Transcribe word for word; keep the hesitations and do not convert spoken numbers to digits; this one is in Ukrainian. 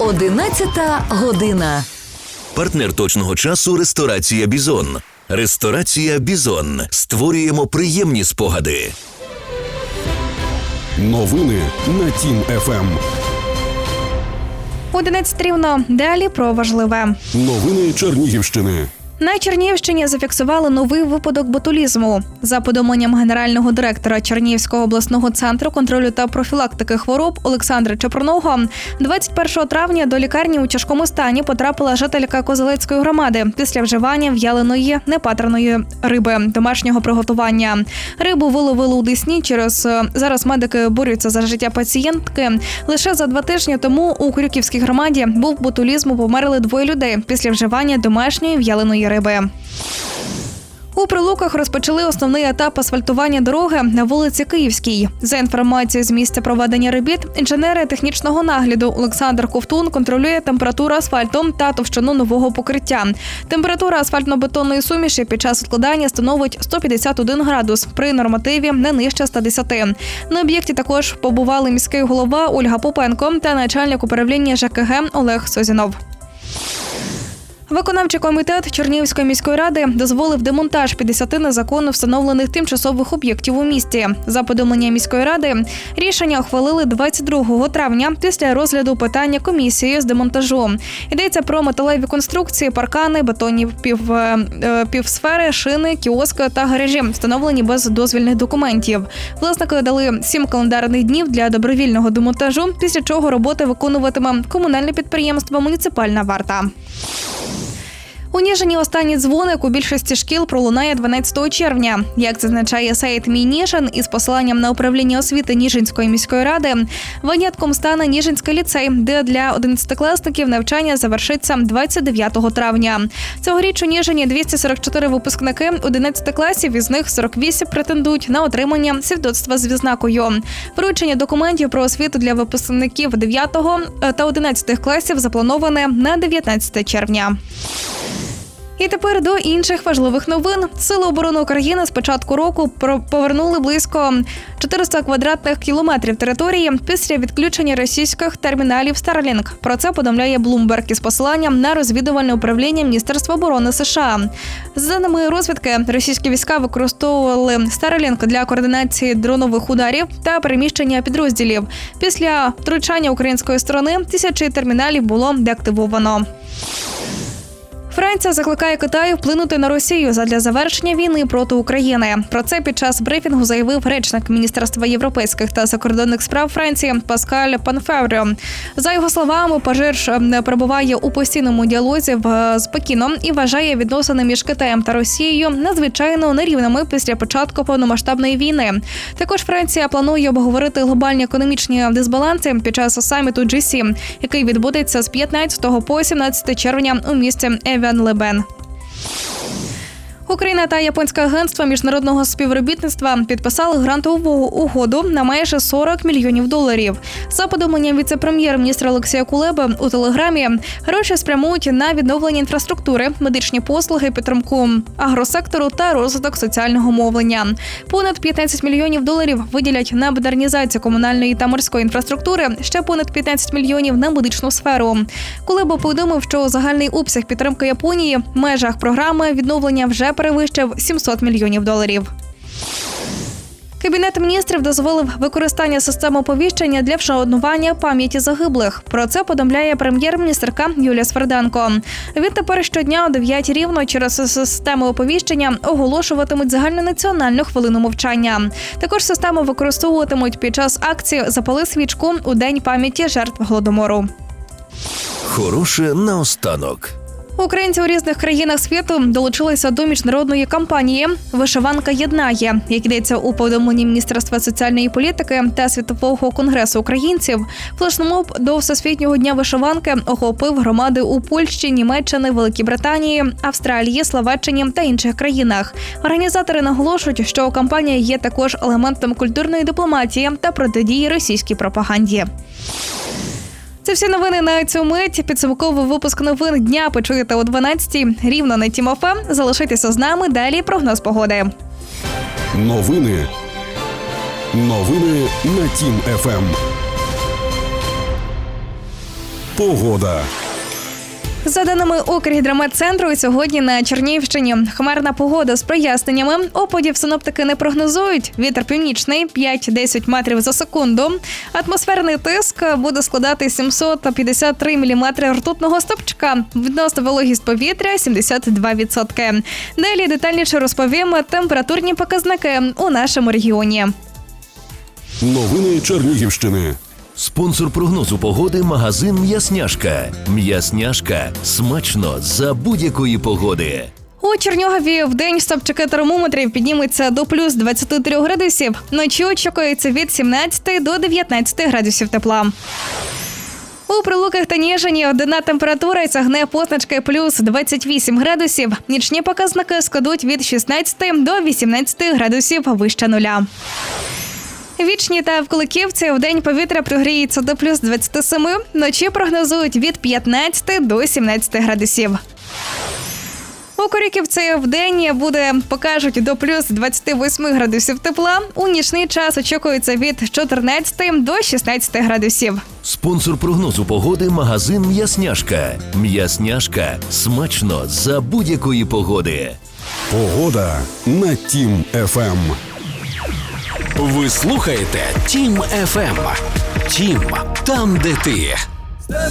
Одинадцята година. Партнер точного часу – ресторація «Бізон». Ресторація «Бізон». Створюємо приємні спогади. Новини на Тім еф ем. одинадцять рівно. Далі про важливе. Новини Чернігівщини. На Чернігівщині зафіксували новий випадок ботулізму. За повідомленням генерального директора Чернігівського обласного центру контролю та профілактики хвороб Олександра Чепурного, двадцять першого травня до лікарні у тяжкому стані потрапила жителька Козелецької громади після вживання в'яленої непатреної риби домашнього приготування. Рибу виловили у Десні. Через зараз медики борються за життя пацієнтки. Лише за два тижні тому у Крюківській громаді був ботулізму, померли двоє людей після вживання домашньої в'яленої риби. У Прилуках розпочали основний етап асфальтування дороги на вулиці Київській. За інформацією з місця проведення робіт, інженери технічного нагляду Олександр Ковтун контролює температуру асфальту та товщину нового покриття. Температура асфальтно-бетонної суміші під час складання становить сто п'ятдесят один градус, при нормативі не нижче ста десяти. На об'єкті також побували міський голова Ольга Попенко та начальник управління Ж К Г Олег Созінов. Виконавчий комітет Чернігівської міської ради дозволив демонтаж п'ятдесят незаконно встановлених тимчасових об'єктів у місті. За повідомленням міської ради, рішення ухвалили двадцять другого травня після розгляду питання комісії з демонтажу. Йдеться про металеві конструкції, паркани, бетонні пів, півсфери, шини, кіоски та гаражі, встановлені без дозвільних документів. Власники дали сім календарних днів для добровільного демонтажу, після чого роботи виконуватиме комунальне підприємство «Муніципальна варта». У Ніжині останній дзвоник у більшості шкіл пролунає дванадцятого червня. Як зазначає сайт «Мій Ніжин» із посиланням на управління освіти Ніжинської міської ради, винятком стане Ніжинський ліцей, де для одинадцятикласників навчання завершиться двадцять дев'ятого травня. Цьогоріч у Ніжині двісті сорок чотири випускники одинадцяти класів, із них сорок вісім претендують на отримання свідоцтва з відзнакою. Вручення документів про освіту для випускників дев'ятого та одинадцятих класів заплановане на дев'ятнадцяте червня. І тепер до інших важливих новин. Сили оборони України з початку року повернули близько чотириста квадратних кілометрів території після відключення російських терміналів Starlink. Про це повідомляє Bloomberg із посиланням на розвідувальне управління Міністерства оборони США. За даними розвідки, російські війська використовували Starlink для координації дронових ударів та переміщення підрозділів. Після втручання української сторони тисячі терміналів було деактивовано. Франція закликає Китай вплинути на Росію задля завершення війни проти України. Про це під час брифінгу заявив речник Міністерства європейських та закордонних справ Франції Паскаль Панфевріо. За його словами, Париж перебуває у постійному діалозі з Пекіном і вважає відносини між Китаєм та Росією надзвичайно нерівними після початку повномасштабної війни. Також Франція планує обговорити глобальні економічні дисбаланси під час саміту Джі сім, який відбудеться з п'ятнадцятого по сімнадцяте червня у місті Евен-Ле-Бен. Україна та Японське агентство міжнародного співробітництва підписали грантову угоду на майже сорок мільйонів доларів. За повідомленням віце-прем'єр-міністра Олексія Кулеби у Телеграмі, гроші спрямують на відновлення інфраструктури, медичні послуги, підтримку агросектору та розвиток соціального мовлення. Понад п'ятнадцять мільйонів доларів виділять на модернізацію комунальної та морської інфраструктури, ще понад п'ятнадцять мільйонів на медичну сферу. Кулеба повідомив, що загальний обсяг підтримки Японії в межах програми відновлення вже перевищив сімсот мільйонів доларів. Кабінет міністрів дозволив використання системи оповіщення для вшанування пам'яті загиблих. Про це повідомляє прем'єр-міністерка Юлія Сверденко. Відтепер щодня о дев'ятій рівно через систему оповіщення оголошуватимуть загальнонаціональну хвилину мовчання. Також систему використовуватимуть під час акції «Запали свічку» у День пам'яті жертв Голодомору. Хороше наостанок. Українці у різних країнах світу долучилися до міжнародної кампанії «Вишиванка єднає». Як йдеться у повідомленні Міністерства соціальної політики та Світового конгресу українців, флешмоб до Всесвітнього дня вишиванки охопив громади у Польщі, Німеччині, Великій Британії, Австралії, Словаччині та інших країнах. Організатори наголошують, що кампанія є також елементом культурної дипломатії та протидії російській пропаганді. Це всі новини на цю мить. Підсумковий випуск новин дня почуєте о дванадцятій рівно на Тім еф ем. Залишайтеся з нами, далі прогноз погоди. Новини. Новини на Тім еф ем. Погода. За даними Укргідрометцентру, сьогодні на Чернігівщині хмарна погода з проясненнями. Опадів синоптики не прогнозують. Вітер північний – п'ять-десять метрів за секунду. Атмосферний тиск буде складати сімсот п'ятдесят три міліметри ртутного стовпчика. Відносна вологість повітря – сімдесят два відсотки. Далі детальніше розповімо температурні показники у нашому регіоні. Новини Чернігівщини. Спонсор прогнозу погоди – магазин «М'ясняшка». «М'ясняшка» – смачно за будь-якої погоди. У Чернігові вдень стопчики термометрів підніметься до плюс двадцяти трьох градусів. Вночі очікується від сімнадцяти до дев'ятнадцяти градусів тепла. У Прилуках та Ніжині денна температура сягне позначки плюс двадцять вісім градусів. Нічні показники складуть від шістнадцяти до вісімнадцяти градусів вище нуля. Вічні та в Куликівці вдень повітря прогріється до плюс двадцяти семи, вночі прогнозують від п'ятнадцяти до сімнадцяти градусів. У Корюківці вдень буде, покажуть, до плюс двадцяти восьми градусів тепла, у нічний час очікується від чотирнадцяти до шістнадцяти градусів. Спонсор прогнозу погоди – магазин «М'ясняшка». «М'ясняшка» – смачно за будь-якої погоди. Погода на Тім еф ем. Ви слухаєте Тім еф ем. Тім – там, де ти.